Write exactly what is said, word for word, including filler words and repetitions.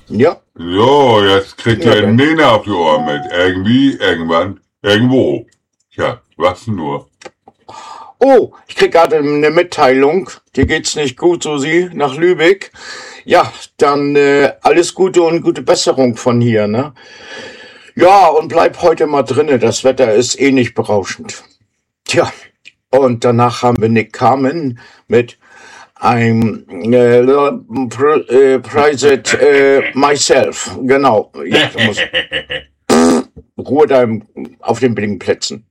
Ja. So, jetzt kriegt Ja, ihr dann. Nena auf die Ohren mit. Irgendwie, irgendwann, irgendwo. Tja, was nur. Oh, ich krieg gerade eine Mitteilung. Dir geht's nicht gut, Susi, nach Lübeck. Ja, dann äh, alles Gute und gute Besserung von hier, ne? Ja, und bleib heute mal drinne. Das Wetter ist eh nicht berauschend. Tja, und danach haben wir Nick Carmen mit I'm äh, pr äh, Private äh, Myself. Genau. Ja, da muss Ruhe da im, auf den billigen Plätzen.